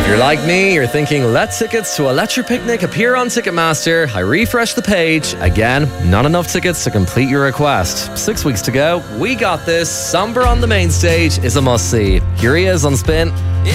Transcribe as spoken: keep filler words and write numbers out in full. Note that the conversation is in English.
you're like me, you're thinking, let tickets to a Let Your Picnic appear on Ticketmaster. I refresh the page. Again, not enough tickets to complete your request. Six weeks to go. We got this. Somber on the main stage is a must-see. Here he is on Spin.